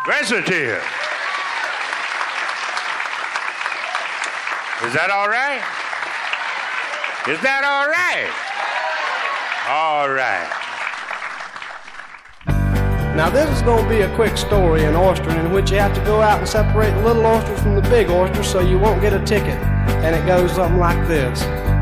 Versatilles. Is that all right? Is that all right? All right. Now this is going to be a quick story in oystering in which you have to go out and separate the little oysters from the big oysters so you won't get a ticket. And it goes something like this.